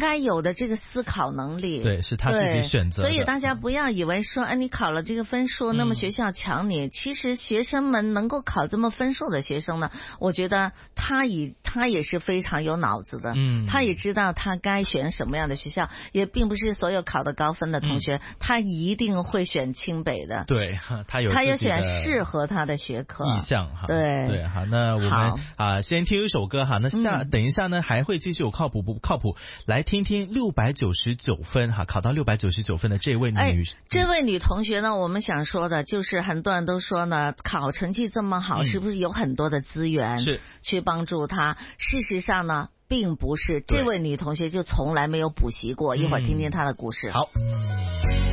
该有的这个思考能力。 对，是他自己选择的。 所以大家不要以为说，哎，你考了这个分数，那么学校抢你。其实学生们能够考这么分数的学生呢，我觉得他也是非常有脑子的。他也知道他该选什么样的学校，也并不是所有考得高分的同学，他一定会选清北的。 对，他有选适合他的学科意向哈。 对， 好，那我们先听一首歌哈。那等一下呢，还会继续有靠谱不靠谱，来听听699分哈，考到699分的这位女同学呢，我们想说的就是很多人都说呢，考成绩这么好，是不是有很多的资源去帮助她？事实上呢，并不是。这位女同学就从来没有补习过。一会儿听听她的故事。 好。